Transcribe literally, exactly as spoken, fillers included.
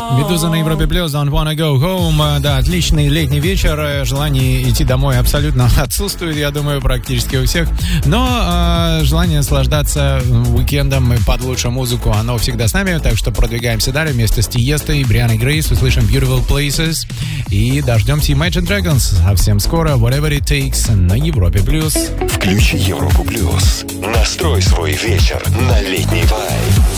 Медуза на Европе Плюс, Don't Wanna Go Home. Да, отличный летний вечер. Желание идти домой абсолютно отсутствует, я думаю, практически у всех. Но э, желание наслаждаться уикендом под лучшую музыку, оно всегда с нами. Так что продвигаемся далее вместе с Тиестой и Брианой Грейс. Услышим Beautiful Places и дождемся Imagine Dragons совсем скоро. Whatever It Takes на Европе Плюс. Включи Европу Плюс. Настрой свой вечер на летний вайб.